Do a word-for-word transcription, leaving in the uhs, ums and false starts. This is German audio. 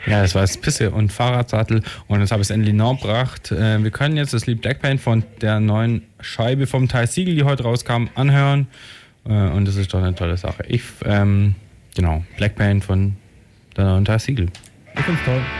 Ja, das war das Pisse und Fahrradsattel und jetzt habe ich es endlich nachgebracht. Äh, wir können jetzt das Lied Black Paint von der neuen Scheibe vom Ty Segall, die heute rauskam, anhören äh, und das ist doch eine tolle Sache. Ich, ähm, genau, Black Paint von der neuen Ty Segall. Ich find's toll.